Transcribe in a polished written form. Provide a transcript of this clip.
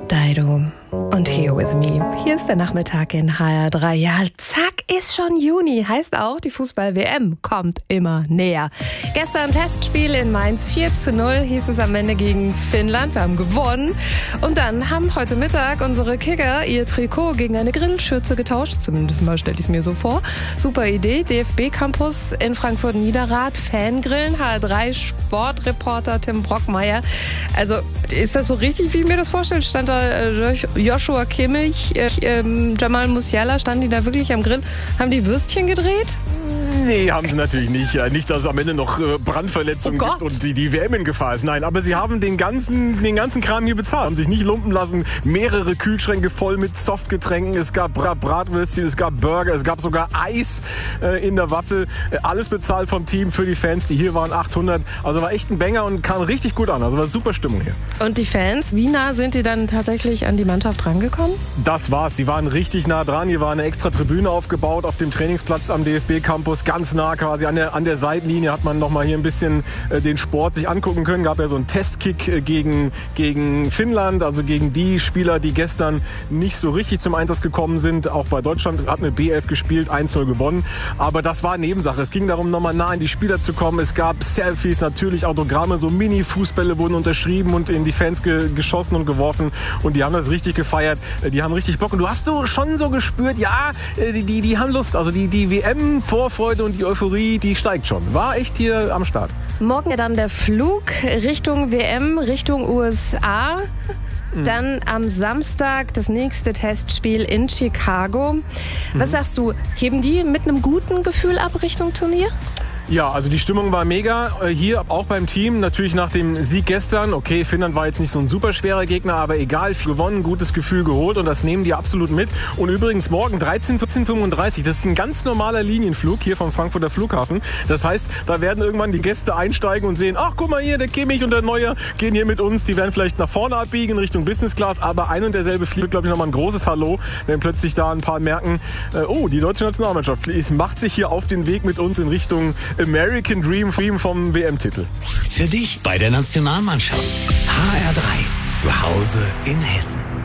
Dido und Here With Me. Hier ist der Nachmittag in HR3. Ja, zack, ist schon Juni. Heißt auch, die Fußball-WM kommt immer näher. Gestern Testspiel in Mainz 4:0 hieß es am Ende gegen Finnland. Wir haben gewonnen. Und dann haben heute Mittag unsere Kicker ihr Trikot gegen eine Grillschürze getauscht. Zumindest mal stelle ich es mir so vor. Super Idee. DFB-Campus in Frankfurt-Niederrad. Fangrillen. HR3 Sportreporter Tim Brockmeier. Also, ist das so richtig, wie ich mir das vorstelle? Stand da Joshua Kimmich, Jamal Musiala, standen die da wirklich am Grill? Haben die Würstchen gedreht? Nee, haben sie natürlich nicht. Nicht, dass es am Ende noch Brandverletzungen gibt und die WM in Gefahr ist. Nein, aber sie haben den ganzen Kram hier bezahlt. Haben sich nicht lumpen lassen. Mehrere Kühlschränke voll mit Softgetränken. Es gab Bratwürstchen, es gab Burger, es gab sogar Eis in der Waffel. Alles bezahlt vom Team für die Fans, die hier waren, 800. Also war echt ein Banger und kam richtig gut an. Also war super Stimmung hier. Und die Fans, wie nah sind die dann tatsächlich an die Mannschaft rangekommen? Das war's. Sie waren richtig nah dran. Hier war eine extra Tribüne aufgebaut auf dem Trainingsplatz am DFB-Campus. Ganz nah quasi an der Seitenlinie hat man noch mal hier ein bisschen den Sport sich angucken können. Gab ja so einen Testkick gegen Finnland, also gegen die Spieler, die gestern nicht so richtig zum Einsatz gekommen sind. Auch bei Deutschland hat eine B11 gespielt, 1:0 gewonnen. Aber das war Nebensache. Es ging darum, noch mal nah an die Spieler zu kommen. Es gab Selfies, natürlich Autogramme, so Mini-Fußbälle wurden unterschrieben und in die Fans geschossen und geworfen. Und die haben das richtig gefeiert. Die haben richtig Bock. Und du hast schon so gespürt, ja, die haben Lust. Also die WM-Vorfreude und die Euphorie, die steigt schon. War echt hier am Start. Morgen dann der Flug Richtung WM, Richtung USA. Dann am Samstag das nächste Testspiel in Chicago. Was sagst du, heben die mit einem guten Gefühl ab Richtung Turnier? Ja, also die Stimmung war mega. Hier auch beim Team. Natürlich nach dem Sieg gestern. Okay, Finnland war jetzt nicht so ein super schwerer Gegner, aber egal, gewonnen, gutes Gefühl geholt und das nehmen die absolut mit. Und übrigens morgen 14:35. Das ist ein ganz normaler Linienflug hier vom Frankfurter Flughafen. Das heißt, da werden irgendwann die Gäste einsteigen und sehen, ach guck mal hier, der Kimmich und der Neuer gehen hier mit uns. Die werden vielleicht nach vorne abbiegen in Richtung Business Class, aber ein und derselbe fliegt, glaube ich, nochmal ein großes Hallo, wenn plötzlich da ein paar merken, oh, die deutsche Nationalmannschaft macht sich hier auf den Weg mit uns in Richtung American Dream vom WM-Titel. Für dich bei der Nationalmannschaft. HR3 zu Hause in Hessen.